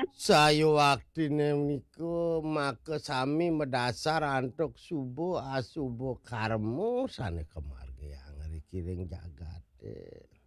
Sayu waktine niku make sami medasar antuk subuh asubuh karmo sane kemargian rikiring jagate.